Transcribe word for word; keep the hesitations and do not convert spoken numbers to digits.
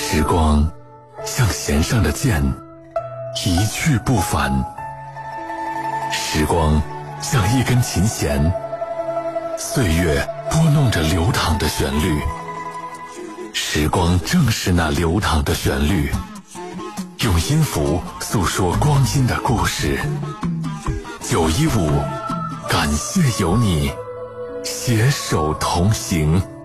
时光像弦上的箭，一去不返。时光像一根琴弦，岁月拨弄着流淌的旋律。时光正是那流淌的旋律，用音符诉说光阴的故事。九一五，感谢有你携手同行。